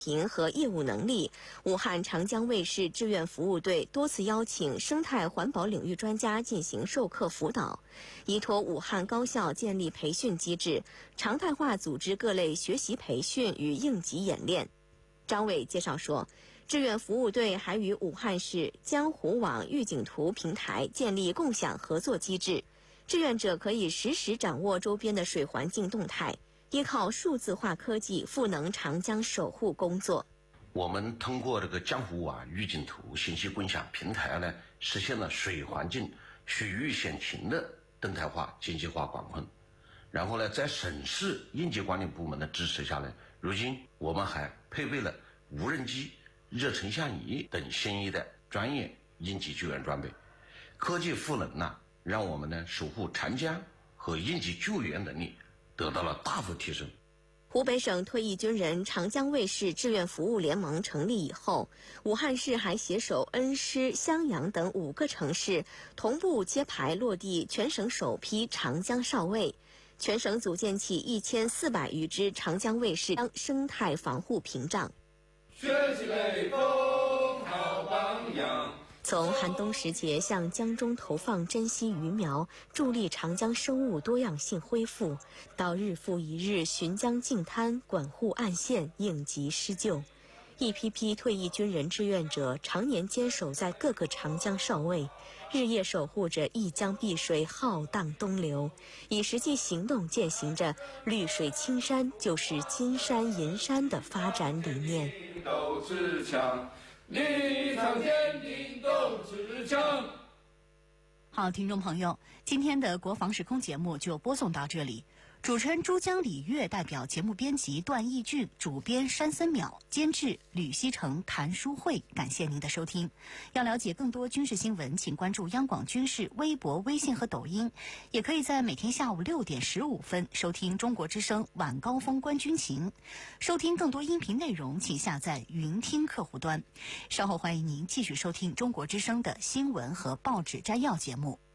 和业务能力，武汉长江卫视志愿服务队多次邀请生态环保领域专家进行授课辅导，依托武汉高校建立培训机制，常态化组织各类学习培训与应急演练。张伟介绍说，志愿服务队还与武汉市江湖网预警图平台建立共享合作机制，志愿者可以实时掌握周边的水环境动态，依靠数字化科技赋能长江守护工作。 我们通过这个江湖网预警图信息共享平台呢，实现了水环境、水域险情的动态化、经济化管控。然后呢，在省市应急管理部门的支持下呢，如今我们还配备了无人机、热成像仪等新一代专业应急救援装备。科技赋能呢，让我们呢守护长江和应急救援能力得到了大幅提升。 湖北省退役军人长江卫视志愿服务联盟成立以后，武汉市还携手恩施、襄阳等5个城市，同步揭牌落地全省首批长江哨位。全省组建起1400余只长江卫视生态防护屏障。 学习雷锋好榜样。 从寒冬时节向江中投放珍稀鱼苗，助力长江生物多样性恢复，到日复一日巡江净滩、管护岸线、应急施救，一批批退役军人志愿者常年坚守在各个长江哨位，日夜守护着一江碧水浩荡东流，以实际行动践行着绿水青山就是金山银山的发展理念。 斗志强，立场坚定斗志强。 好，听众朋友，今天的国防时空节目就播送到这里。主持人珠江李月代表节目编辑段义俊，主编山森淼，监制吕希成、谭淑慧，感谢您的收听。要了解更多军事新闻，请关注央广军事微博、微信和抖音，也可以在每天下午6点15分收听中国之声晚高峰观军情。收听更多音频内容，请下载云听客户端。稍后欢迎您继续收听中国之声的新闻和报纸摘要节目。